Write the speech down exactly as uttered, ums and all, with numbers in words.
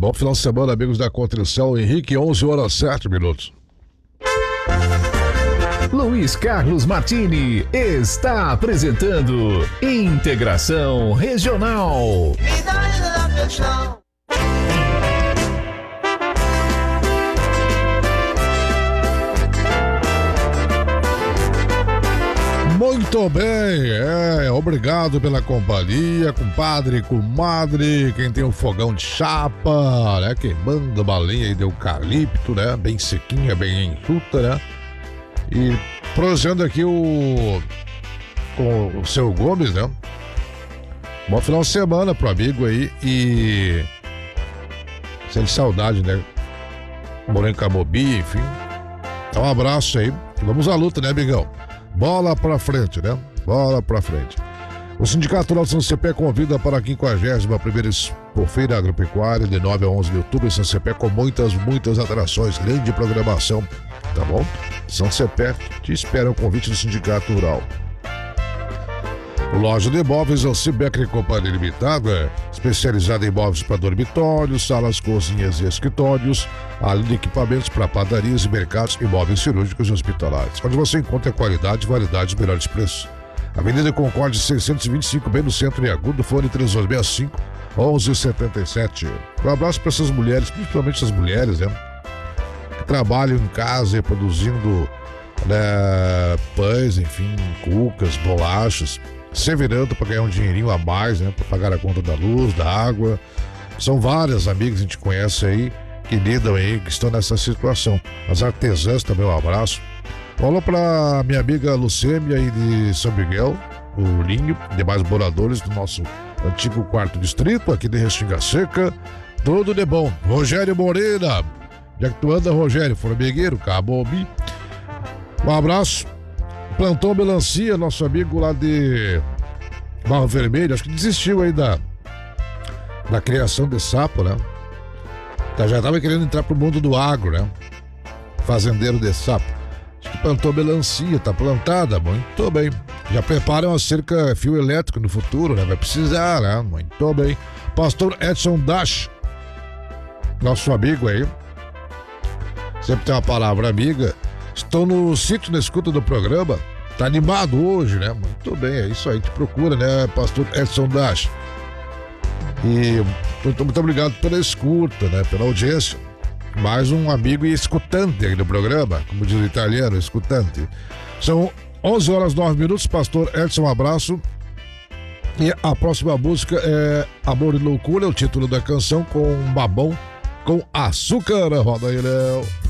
Bom final de semana, amigos da Contrição. Henrique, onze horas sete minutos. Luiz Carlos Martini está apresentando Integração Regional. Muito bem, é, obrigado pela companhia, compadre, comadre, quem tem um fogão de chapa, né, queimando a balinha de eucalipto, né, bem sequinha, bem enxuta, né, e prosseando aqui o, com o seu Gomes, né, bom final de semana pro amigo aí e sente saudade, né, morando em Camobi, enfim, então um abraço aí, vamos à luta, né, amigão? Bola pra frente, né? Bola pra frente. O Sindicato Rural de São Cepé convida para a quinquagésima primeira Expofeira Agropecuária de nove a onze de outubro em São Cepé com muitas, muitas atrações, grande programação, tá bom? São Cepé te espera o convite do Sindicato Rural. Loja de imóveis Alcibecker e Companhia Limitada, especializada em imóveis para dormitórios, salas, cozinhas e escritórios, além de equipamentos para padarias e mercados, imóveis cirúrgicos e hospitalares, onde você encontra qualidade e validade dos melhores preços. Avenida Concórdia seiscentos e vinte e cinco, bem no centro de Agudo, fone três dois seis cinco, onze setenta e sete. Um abraço para essas mulheres, principalmente essas mulheres, né, que trabalham em casa produzindo, né, pães, enfim, cucas, bolachas, se virando para ganhar um dinheirinho a mais, né, para pagar a conta da luz, da água. São várias amigas que a gente conhece aí que lidam aí, que estão nessa situação. As artesãs também, um abraço. Falou para minha amiga Lucêmia aí de São Miguel, o Linho, demais moradores do nosso antigo quarto distrito, aqui de Restinga Seca. Tudo de bom. Rogério Moreira, já que tu anda, Rogério, formigueiro, Camobi. Um abraço. Plantão Melancia, nosso amigo lá de Barro Vermelho, acho que desistiu aí da, da criação de sapo, né? Já estava querendo entrar pro mundo do agro, né? Fazendeiro de sapo. Acho que plantou melancia, tá plantada, muito bem. Já preparam a cerca fio elétrico no futuro, né? Vai precisar, né? Muito bem. Pastor Edson Dash, nosso amigo aí, sempre tem uma palavra amiga. Estou no sítio na escuta do programa. Tá animado hoje, né? Muito bem, é isso aí. Te procura, né, Pastor Edson Dash. E muito, muito obrigado pela escuta, né? Pela audiência. Mais um amigo e escutante aqui do programa, como diz o italiano, escutante. São onze horas e nove minutos. Pastor Edson, um abraço. E a próxima música é Amor e Loucura, é o título da canção, com Babão com Açúcar. Roda aí, Léo.